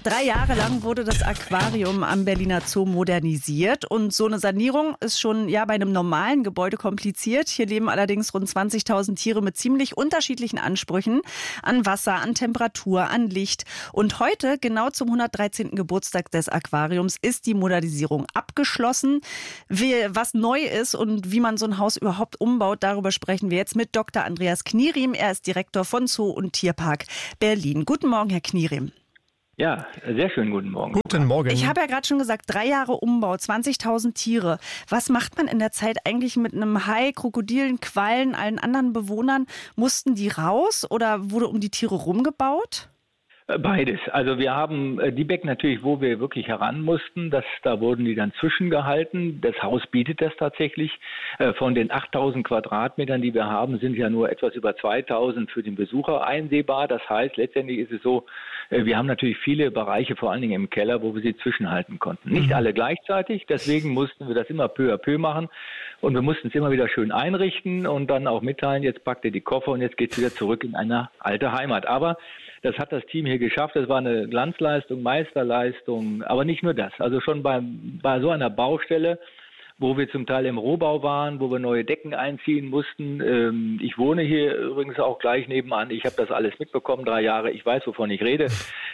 3 Jahre lang wurde das Aquarium am Berliner Zoo modernisiert und so eine Sanierung ist schon bei einem normalen Gebäude kompliziert. Hier leben allerdings rund 20.000 Tiere mit ziemlich unterschiedlichen Ansprüchen an Wasser, an Temperatur, an Licht. Und heute, genau zum 113. Geburtstag des Aquariums, ist die Modernisierung abgeschlossen. Was neu ist und wie man so ein Haus überhaupt umbaut, darüber sprechen wir jetzt mit Dr. Andreas Knieriem. Er ist Direktor von Zoo und Tierpark Berlin. Guten Morgen, Herr Knieriem. Ja, sehr schönen guten Morgen. Guten Morgen. Ich habe ja gerade schon gesagt, 3 Jahre Umbau, 20.000 Tiere. Was macht man in der Zeit eigentlich mit einem Hai, Krokodilen, Quallen, allen anderen Bewohnern? Mussten die raus oder wurde um die Tiere rumgebaut? Beides. Also wir haben die Becken natürlich, wo wir wirklich heran mussten, da wurden die dann zwischengehalten. Das Haus bietet das tatsächlich. Von den 8.000 Quadratmetern, die wir haben, sind ja nur etwas über 2.000 für den Besucher einsehbar. Das heißt, letztendlich ist es so, wir haben natürlich viele Bereiche, vor allen Dingen im Keller, wo wir sie zwischenhalten konnten. Nicht alle gleichzeitig, deswegen mussten wir das immer peu à peu machen. Und wir mussten es immer wieder schön einrichten und dann auch mitteilen, jetzt packt ihr die Koffer und jetzt geht es wieder zurück in eine alte Heimat. Aber das hat das Team hier geschafft. Das war eine Glanzleistung, Meisterleistung, aber nicht nur das. Also schon bei so einer Baustelle, wo wir zum Teil im Rohbau waren, wo wir neue Decken einziehen mussten. Ich wohne hier übrigens auch gleich nebenan. Ich habe das alles mitbekommen, 3 Jahre. Ich weiß, wovon ich rede.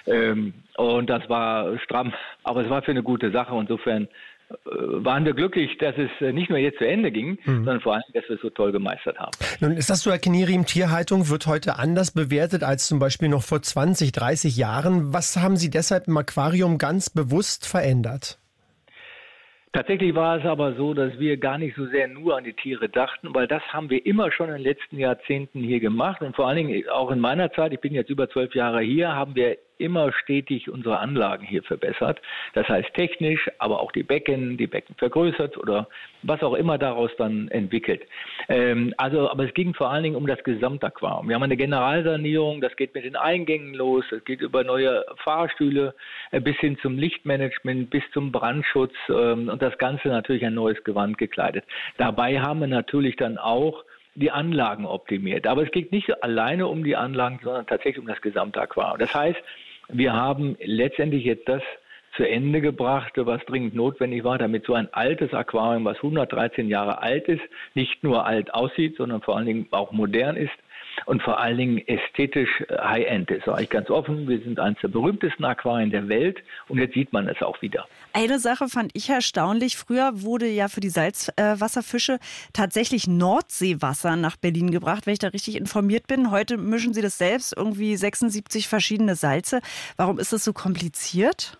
Und das war stramm, aber es war für eine gute Sache. Insofern waren wir glücklich, dass es nicht nur jetzt zu Ende ging, sondern vor allem, dass wir es so toll gemeistert haben. Nun ist das so, Herr Knieriem, Tierhaltung wird heute anders bewertet als zum Beispiel noch vor 20, 30 Jahren. Was haben Sie deshalb im Aquarium ganz bewusst verändert? Tatsächlich war es aber so, dass wir gar nicht so sehr nur an die Tiere dachten, weil das haben wir immer schon in den letzten Jahrzehnten hier gemacht und vor allen Dingen auch in meiner Zeit, ich bin jetzt über 12 Jahre hier, haben wir immer stetig unsere Anlagen hier verbessert. Das heißt technisch, aber auch die Becken vergrößert oder was auch immer daraus dann entwickelt. Aber es ging vor allen Dingen um das Gesamtaquarium. Wir haben eine Generalsanierung, das geht mit den Eingängen los, es geht über neue Fahrstühle bis hin zum Lichtmanagement, bis zum Brandschutz und das Ganze natürlich ein neues Gewand gekleidet. Dabei haben wir natürlich dann auch die Anlagen optimiert. Aber es geht nicht alleine um die Anlagen, sondern tatsächlich um das gesamte Aquarium. Das heißt, wir haben letztendlich jetzt das zu Ende gebracht, was dringend notwendig war, damit so ein altes Aquarium, was 113 Jahre alt ist, nicht nur alt aussieht, sondern vor allen Dingen auch modern ist und vor allen Dingen ästhetisch High-End ist. Sage ich ganz offen, wir sind eines der berühmtesten Aquarien der Welt und jetzt sieht man es auch wieder. Eine Sache fand ich erstaunlich. Früher wurde ja für die Salzwasserfische tatsächlich Nordseewasser nach Berlin gebracht, wenn ich da richtig informiert bin. Heute mischen Sie das selbst, irgendwie 76 verschiedene Salze. Warum ist das so kompliziert?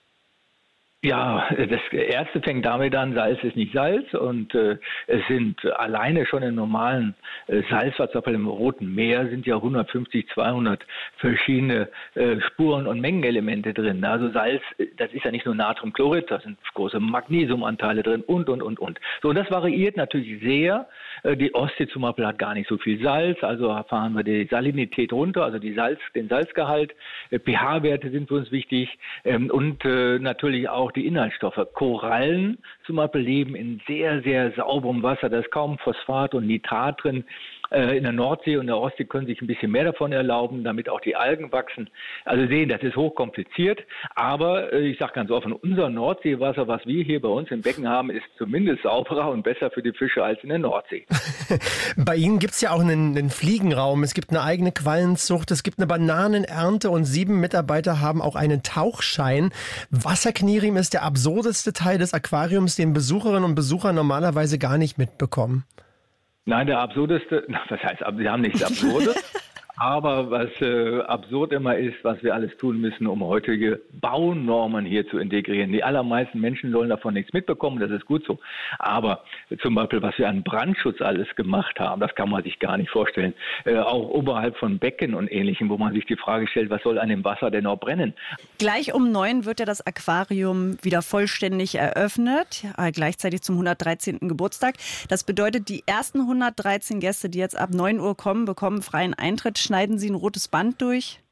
Ja, das Erste fängt damit an, Salz ist nicht Salz und es sind alleine schon im normalen Salzwasser, im Roten Meer sind ja 150, 200 verschiedene Spuren und Mengenelemente drin. Also Salz, das ist ja nicht nur Natriumchlorid, da sind große Magnesiumanteile drin und. So, und das variiert natürlich sehr. Die Ostsee zum Beispiel hat gar nicht so viel Salz, also fahren wir die Salinität runter, also den Salzgehalt. pH-Werte sind für uns wichtig und natürlich auch die Inhaltsstoffe. Korallen zum Beispiel leben in sehr, sehr sauberem Wasser. Da ist kaum Phosphat und Nitrat drin. In der Nordsee und der Ostsee können sich ein bisschen mehr davon erlauben, damit auch die Algen wachsen. Also sehen, das ist hochkompliziert. Aber ich sage ganz offen, unser Nordseewasser, was wir hier bei uns im Becken haben, ist zumindest sauberer und besser für die Fische als in der Nordsee. Bei Ihnen gibt es ja auch einen Fliegenraum. Es gibt eine eigene Quallenzucht, es gibt eine Bananenernte und 7 Mitarbeiter haben auch einen Tauchschein. Was, Herr Knieriem, ist der absurdeste Teil des Aquariums, den Besucherinnen und Besucher normalerweise gar nicht mitbekommen? Nein, der absurdeste, was heißt, wir haben nichts Absurdes, aber was absurd immer ist, was wir alles tun müssen, um heutige Baunormen hier zu integrieren. Die allermeisten Menschen sollen davon nichts mitbekommen, das ist gut so. Aber zum Beispiel, was wir an Brandschutz alles gemacht haben, das kann man sich gar nicht vorstellen. Auch oberhalb von Becken und Ähnlichem, wo man sich die Frage stellt, was soll an dem Wasser denn noch brennen? Gleich um 9 wird ja das Aquarium wieder vollständig eröffnet, gleichzeitig zum 113. Geburtstag. Das bedeutet, die ersten 113 Gäste, die jetzt ab 9 Uhr kommen, bekommen freien Eintritt. Schneiden Sie ein rotes Band durch?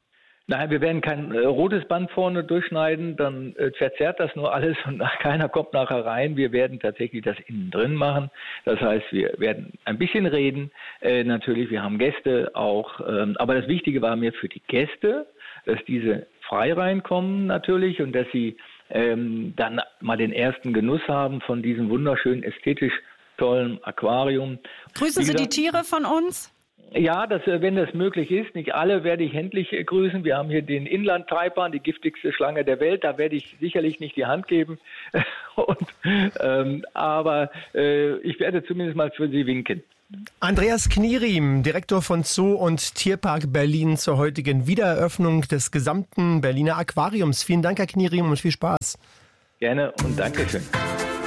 Nein, wir werden kein rotes Band vorne durchschneiden, dann verzerrt das nur alles und keiner kommt nachher rein. Wir werden tatsächlich das innen drin machen. Das heißt, wir werden ein bisschen reden. Natürlich, wir haben Gäste auch. Aber das Wichtige war mir für die Gäste, dass diese frei reinkommen natürlich und dass sie dann mal den ersten Genuss haben von diesem wunderschönen, ästhetisch tollen Aquarium. Grüßen Sie die Tiere von uns? Ja, wenn das möglich ist. Nicht alle werde ich händlich grüßen. Wir haben hier den Inlandtaipan, die giftigste Schlange der Welt. Da werde ich sicherlich nicht die Hand geben. Aber ich werde zumindest mal für Sie winken. Andreas Knieriem, Direktor von Zoo und Tierpark Berlin zur heutigen Wiedereröffnung des gesamten Berliner Aquariums. Vielen Dank, Herr Knieriem, und viel Spaß. Gerne und Dankeschön.